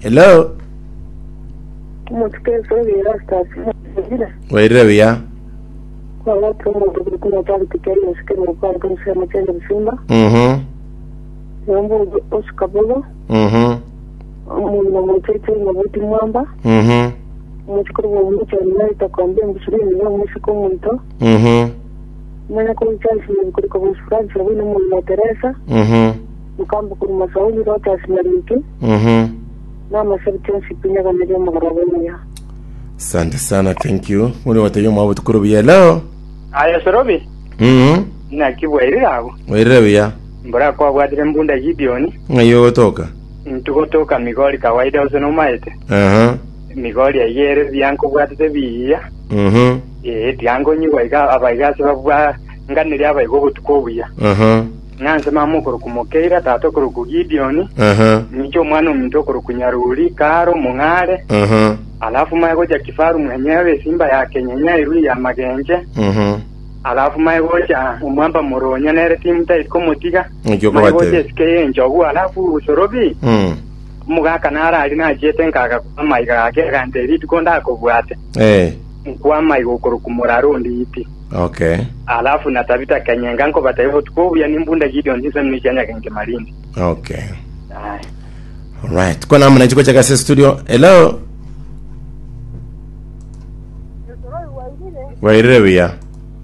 Hello. Mutke so vira stasi. Wairebe ya. Kwa watu mmoja kuna tali tikeni sikini kwa kusema tena Simba. Mambo oskabolo. Mutete mwabuti mwamba. Mchukuru mmoja anaita kwambia mshiriki ni mshiko mto. Mwana kwa chance ni kuliko mshikaji wa wino mwa Teresa. Mkambo kwa masauli rota asimariki. Na mashabiki pinya kwa ndio magarabania. Asante sana, thank you. Mune watayo mwa butukurubi hello. Aya sorobi. Na kibwairira abo. Wairebe ya. Mbora kwa bwadire mbunda gidioni. Ngayo toka. Ntugotoka migori kawaida usono maete. Migori ayere byanko bwatete biya. Tiango nyiwa iga abaiga sebabwa nganiri abaigo butukobuya. Nanse mamukuru kumokeira tatokuru kugidioni. Nicho mwana umintokuru kunyaruri karo mungare. Alafu maego ja kifaru mwenyewe Simba ya Kenya irui ya magenje. Alafu maego ja umwamba moronya nere timu ta ikomotiga. Maego ja SK njogu alafu usorobi. Mugaka nara alina jete nkaga kwa maiga ake ganderi tukonda akobwate. Kwa maigo kuru kumuraro nditi. Okay. Alafu natabita kanyenga nko batayo tuko ya nimbunda gidion ndisa mnichanya kenge marindi. Okay. Alright. Kwa namna chiko cha Kase studio. Hello. Wairebe ya.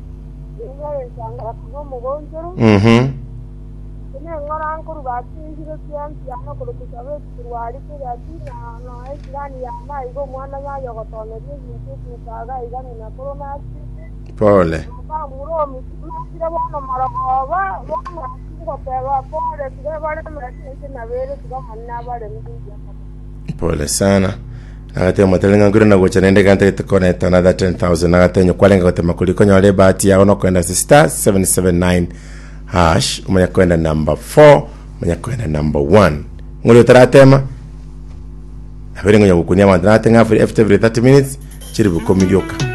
Pole. Pole sana. Nagate matalenga ngure na gocha nende kante connect another 10,000 nagate nyokwalenga kote makuliko nyole bahati ya ono kwenda star 779 hash umanya kwenda number 4 umanya kwenda number 1 ngule taratema abere ngonya bukunya mandana tenga for every 30 minutes chiri bukomyoka